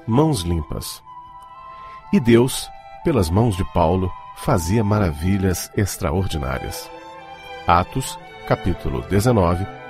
mãos limpas. E Deus, pelas mãos de Paulo, fazia maravilhas extraordinárias. Atos, capítulo 19,